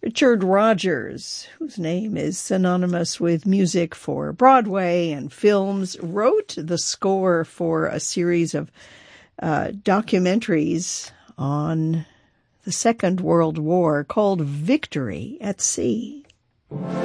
Richard Rodgers, whose name is synonymous with music for Broadway and films, wrote the score for a series of documentaries on the Second World War called Victory at Sea.